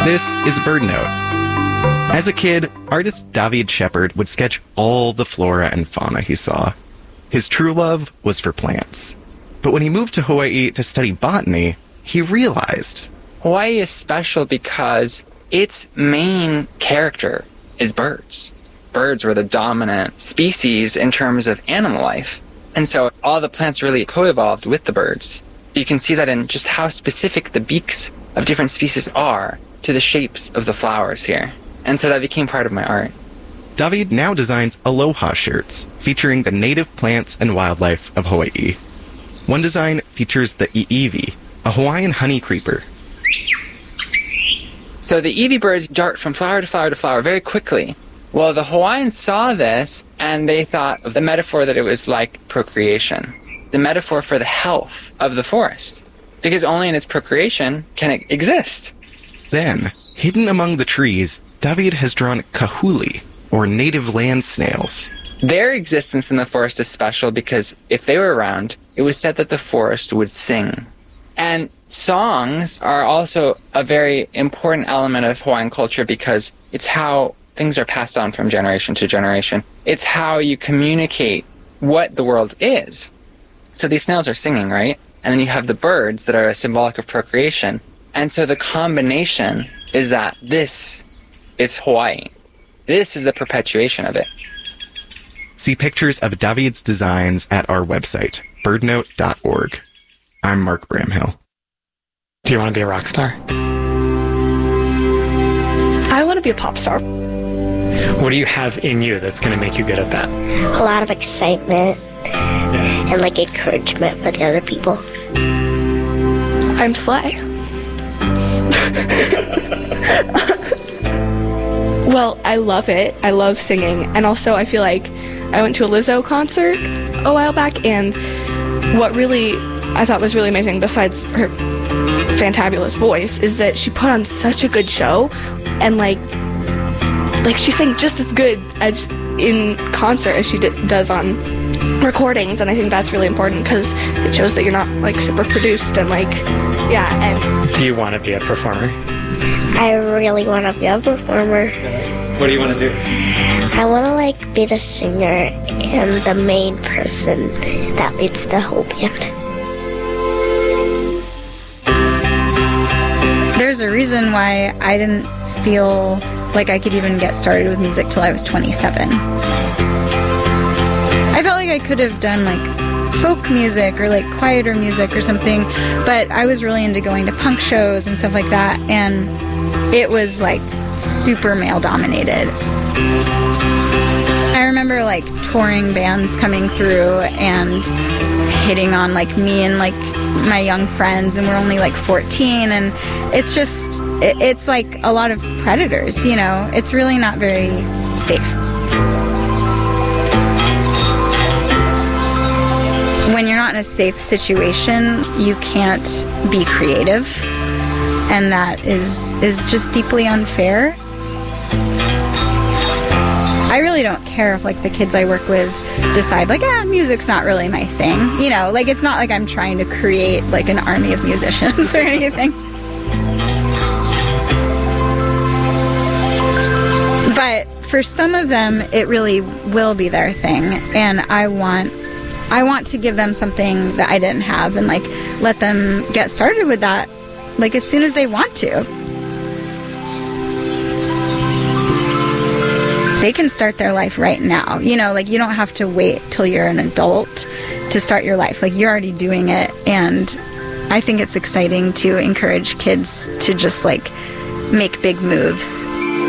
This is BirdNote. As a kid, artist David Shepard would sketch all the flora and fauna he saw. His true love was for plants. But when he moved to Hawaii to study botany, he realized Hawaii is special because its main character is birds. Birds were the dominant species in terms of animal life. And so all the plants really co-evolved with the birds. You can see that in just how specific the beaks of different species are to the shapes of the flowers here. And so that became part of my art. David now designs aloha shirts featuring the native plants and wildlife of Hawaii. One design features the iiwi, a Hawaiian honey creeper. So the iiwi birds dart from flower to flower to flower very quickly. Well, the Hawaiians saw this and they thought of the metaphor that it was like procreation, the metaphor for the health of the forest, because only in its procreation can it exist. Then, hidden among the trees, David has drawn kahuli, or native land snails. Their existence in the forest is special because if they were around, it was said that the forest would sing. And songs are also a very important element of Hawaiian culture because it's how things are passed on from generation to generation. It's how you communicate what the world is. So these snails are singing, right? And then you have the birds that are symbolic of procreation. And so the combination is that this is Hawaii. This is the perpetuation of it. See pictures of David's designs at our website, birdnote.org. I'm Mark Bramhill. Do you want to be a rock star? I want to be a pop star. What do you have in you that's going to make you good at that? A lot of excitement and like encouragement for the other people. I'm Slay. Well, I love it. I love singing. And also I feel like I went to a Lizzo concert a while back, and what really I thought was really amazing, besides her fantabulous voice, is that she put on such a good show, and like she sang just as good as in concert as she does on recordings. And I think that's really important because it shows that you're not like super produced and like, yeah. And do you want to be a performer? I really want to be a performer. What do you want to do? I want to like be the singer and the main person that leads the whole band. There's a reason why I didn't feel like I could even get started with music till I was 27. I felt like I could have done like folk music or like quieter music or something, but I was really into going to punk shows and stuff like that, and it was like super male dominated. I remember like touring bands coming through and hitting on like me and like my young friends, and we're only like 14, and it's just it's like a lot of predators, you know. It's really not very safe. When you're not in a safe situation, you can't be creative, and that is just deeply unfair. I really don't care if like the kids I work with decide like, music's not really my thing. You know, like it's not like I'm trying to create like an army of musicians or anything. But for some of them, it really will be their thing, and I want to give them something that I didn't have, and like let them get started with that like as soon as they want to. They can start their life right now. You know, like you don't have to wait till you're an adult to start your life. Like you're already doing it, and I think it's exciting to encourage kids to just like make big moves.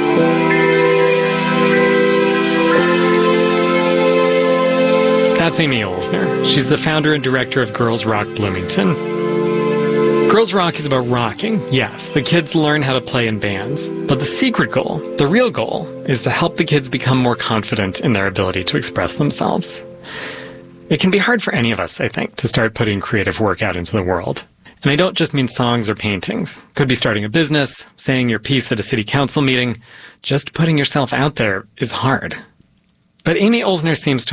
That's Amy Olsner. She's the founder and director of Girls Rock Bloomington. Girls Rock is about rocking. Yes, the kids learn how to play in bands. But the secret goal, the real goal, is to help the kids become more confident in their ability to express themselves. It can be hard for any of us, I think, to start putting creative work out into the world. And I don't just mean songs or paintings. Could be starting a business, saying your piece at a city council meeting. Just putting yourself out there is hard. But Amy Olsner seems to